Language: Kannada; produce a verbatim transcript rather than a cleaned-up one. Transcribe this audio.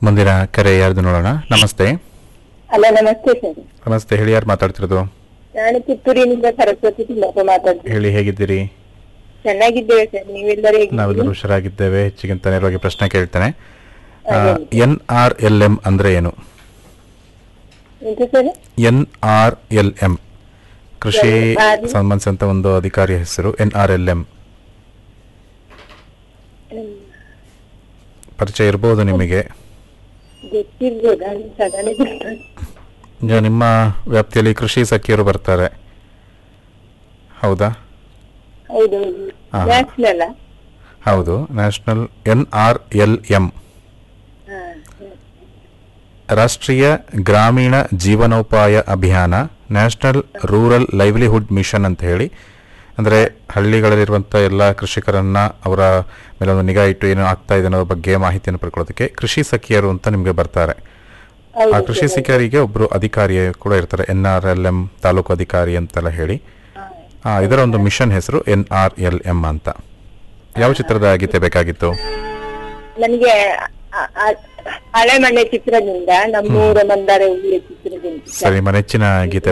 ಮುಂದಿನ ಕರೆ ಯಾರ್ದು ನೋಡೋಣ. ನಮಸ್ತೆ. ಅಲ್ಲ, ನಮಸ್ತೆ ಸರ್. ನಮಸ್ತೆ, ಹೇಳಿ, ಯಾರು ಮಾತಾಡ್ತಿರೋದು? ನಾನು ಕಿತ್ತೂರಿನಿಂದ ಸರಸ್ವತಿ ತಿಮ್ಮಪ್ಪ ಮಾತಾಡ್ತೀನಿ. ಹೇಳಿ, ಹೇಗಿದ್ದೀರಿ? ಚೆನ್ನಾಗಿದ್ದೇವೆ ಸರ್, ನೀವೆಲ್ಲರೂ ನಾವೆಲ್ಲರೂ ಹೇಗಿದ್ದೀರಿ? ಹುಷಾರಾಗಿದ್ದೇವೆ. ಹೆಚ್ಚಿಗಿಂತ ನೇರವಾಗಿ ಪ್ರಶ್ನೆ ಕೇಳ್ತೇನೆ. ಎನ್ ಆರ್ ಎಲ್ ಎಂ ಅಂದ್ರೆ ಏನು? ಎಂತ sir? N R L M ಕೃಷಿ ಎನ್ ಆರ್ ಎಲ್? ಸಂಬಂಧಿಸಿದಂತ ಒಂದು ಅಧಿಕಾರಿಯ ಹೆಸರು ಎನ್ ಆರ್ ಎಲ್ ಎಂ. ಪರಿಚಯ ಇರಬಹುದು ನಿಮಗೆ. ಗೊತ್ತಿರ್ಬೋದಾ? ಸಡನ್ ಗೊತ್ತಾಗ್ತದೆ. ಈಗ ನಿಮ್ಮ ವ್ಯಾಪ್ತಿಯಲ್ಲಿ ಕೃಷಿ ಸಖಿಯರು ಬರ್ತಾರೆ, ಹೌದಾ? ಹೌದು, ಹಾ. ನ್ಯಾಷನಲ್. ಹೌದು, national N R L M ರಾಷ್ಟ್ರೀಯ ಗ್ರಾಮೀಣ ಜೀವನೋಪಾಯ ಅಭಿಯಾನ, ನ್ಯಾಷನಲ್ ರೂರಲ್ ಲೈವ್ಲಿಹುಡ್ ಮಿಷನ್ ಅಂತ ಹೇಳಿ. ಅಂದರೆ ಹಳ್ಳಿಗಳಲ್ಲಿರುವಂಥ ಎಲ್ಲ ಕೃಷಿಕರನ್ನ ಅವರ ಮೇಲೆ ಒಂದು ನಿಗಾ ಇಟ್ಟು ಏನು ಆಗ್ತಾ ಇದೆ ಅನ್ನೋದ್ರ ಬಗ್ಗೆ ಮಾಹಿತಿಯನ್ನು ಪಡ್ಕೊಳ್ಳೋದಕ್ಕೆ ಕೃಷಿ ಸಖಿಯರು ಅಂತ ನಿಮಗೆ ಬರ್ತಾರೆ. ಆ ಕೃಷಿ ಸಖಿಯರಿಗೆ ಒಬ್ಬರು ಅಧಿಕಾರಿ ಕೂಡ ಇರ್ತಾರೆ, N R L M taluk ಅಧಿಕಾರಿ ಅಂತೆಲ್ಲ ಹೇಳಿ. ಆ, ಇದರ ಒಂದು ಮಿಷನ್ ಹೆಸರು ಎನ್ ಆರ್ ಎಲ್ ಎಂ ಅಂತ. ಯಾವ ಚಿತ್ರದ ಗೀತೆ ಬೇಕಾಗಿತ್ತು? ನನಗೆ ಆ- ಆ- ಹಳೆ ಮನೆ ಚಿತ್ರದಿಂದ, ನಮ್ಮೂರ ಮಂದಾರ ಹೂವಿನ ಚಿತ್ರದಿಂದ. ಸರಿ, ನಿಮ್ಮ ನೆಚ್ಚಿನ ಗೀತೆ